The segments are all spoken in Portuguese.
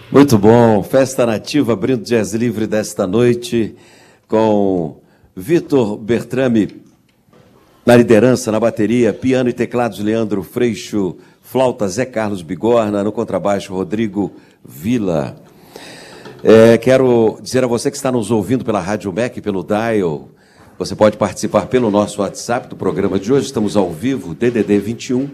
Muito bom, Festa Nativa abrindo Jazz Livre desta noite com Vitor Bertrame na liderança, na bateria, piano e teclados Leandro Freixo, flauta Zé Carlos Bigorna, no contrabaixo Rodrigo Vila. Quero dizer a você que está nos ouvindo pela Rádio MEC, pelo Dial, você pode participar pelo nosso WhatsApp do programa de hoje, estamos ao vivo, DDD 21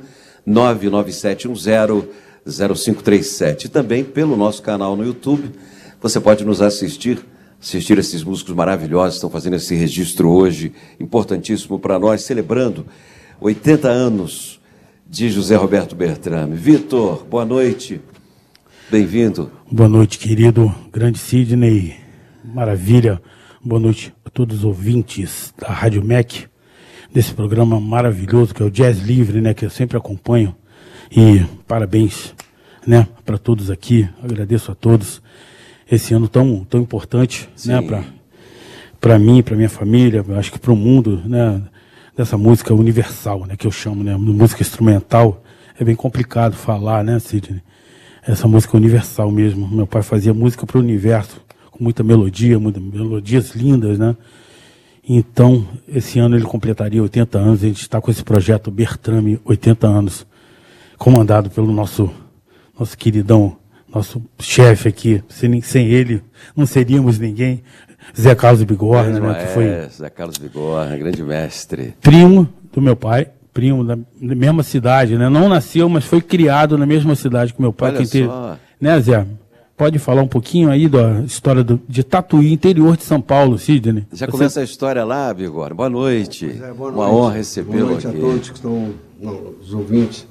99710 0537. E também pelo nosso canal no YouTube, você pode nos assistir esses músicos maravilhosos que estão fazendo esse registro hoje, importantíssimo para nós, celebrando 80 anos de José Roberto Bertrame. Vitor, boa noite, bem-vindo. Boa noite, querido, grande Sidney, maravilha, boa noite a todos os ouvintes da Rádio MEC, desse programa maravilhoso que é o Jazz Livre, né, que eu sempre acompanho. E parabéns, né, para todos aqui, agradeço a todos. Esse ano tão importante, né, para mim, para minha família, acho que para o mundo, né, dessa música universal, né, que eu chamo, né, música instrumental. É bem complicado falar, né, Sidney? Essa música universal mesmo. Meu pai fazia música para o universo, com muitas melodias lindas, né? Então, esse ano ele completaria 80 anos, a gente está com esse projeto Bertrame 80 anos, comandado pelo nosso queridão, nosso chefe aqui. Sem ele não seríamos ninguém, Zé Carlos Bigorna, né, que foi Zé Carlos Bigorna, grande mestre. Primo do meu pai, primo da mesma cidade, né? Não nasceu, mas foi criado na mesma cidade que meu pai. Olha só. Né, Zé? Pode falar um pouquinho aí da história de Tatuí, interior de São Paulo, Sidney? Já começa a história lá, Bigorna. Boa noite. Boa noite. Uma honra recebê-lo aqui. Boa noite a todos que estão, os ouvintes.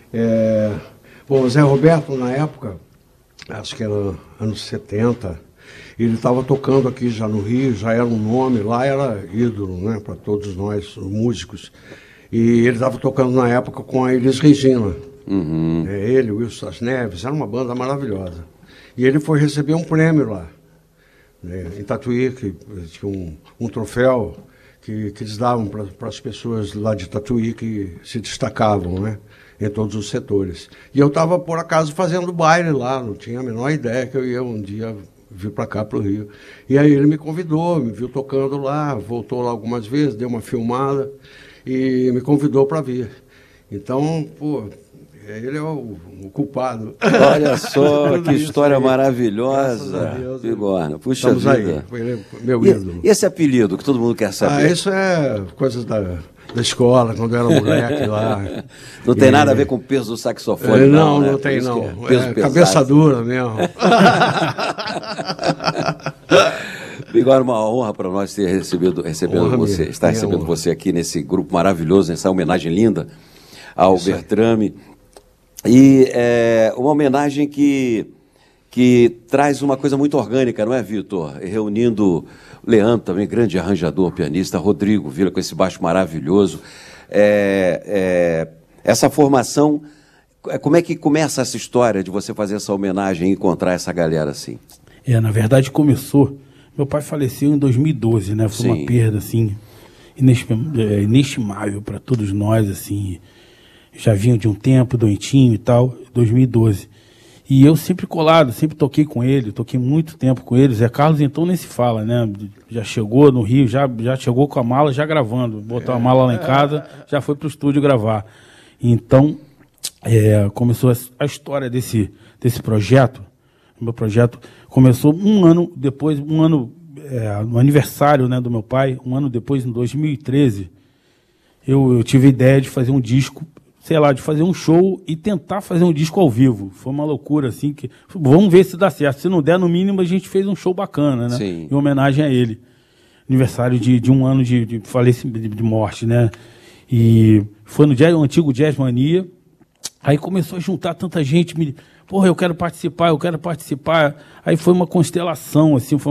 Bom, o Zé Roberto, na época, acho que era anos 70, ele estava tocando aqui já no Rio, já era um nome, lá era ídolo, né, para todos nós, músicos. E ele estava tocando na época com a Elis Regina. Uhum. Ele, o Wilson das Neves, era uma banda maravilhosa. E ele foi receber um prêmio lá, né, em Tatuí, que tinha um troféu que eles davam para as pessoas lá de Tatuí que se destacavam, né, em todos os setores. E eu estava, por acaso, fazendo baile lá, não tinha a menor ideia que eu ia um dia vir para cá, para o Rio. E aí ele me convidou, me viu tocando lá, voltou lá algumas vezes, deu uma filmada e me convidou para vir. Então, pô, ele é o culpado. Olha só, que história maravilhosa, Bigorna. Puxa Estamos vida. Aí, foi meu ídolo. E esse apelido que todo mundo quer saber? Isso é coisa da escola, quando eu era moleque lá. Não tem nada a ver com o peso do saxofone, não, né? não tem, não. Peso Cabeça dura mesmo. Bigorna, uma honra para nós ter recebendo você, estar recebendo você aqui nesse grupo maravilhoso, nessa homenagem linda ao Bertrame. E uma homenagem que traz uma coisa muito orgânica, não é, Vitor? Reunindo Leandro, também grande arranjador, pianista, Rodrigo Vila, com esse baixo maravilhoso. Essa formação, como é que começa essa história de você fazer essa homenagem e encontrar essa galera assim? Na verdade começou, meu pai faleceu em 2012, né? Foi uma perda, assim, inestimável para todos nós, assim. Já vinha de um tempo, doentinho e tal, 2012. E eu sempre colado, sempre toquei com ele, toquei muito tempo com ele. Zé Carlos, então, nem se fala, né? Já chegou no Rio, já chegou com a mala, já gravando. Botou a mala lá em casa, já foi para o estúdio gravar. Então, começou a história desse projeto. O meu projeto começou um ano depois, no aniversário, né, do meu pai, um ano depois, em 2013, eu tive a ideia de fazer um disco, de fazer um show e tentar fazer um disco ao vivo. Foi uma loucura, assim, que vamos ver se dá certo. Se não der, no mínimo, a gente fez um show bacana, né? Sim. Em homenagem a ele. Aniversário de um ano de falecimento, de morte, né? E foi no antigo Jazz Mania. Aí começou a juntar tanta gente, eu quero participar. Aí foi uma constelação, assim, foi